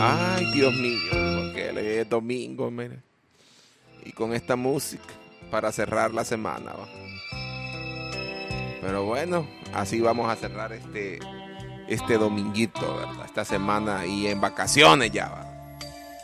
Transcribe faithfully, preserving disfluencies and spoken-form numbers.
Ay, Dios mío, porque es domingo, mire. Y con esta música para cerrar la semana, ¿va? Pero bueno, así vamos a cerrar este, este dominguito, ¿verdad? Esta semana y en vacaciones ya, ¿va?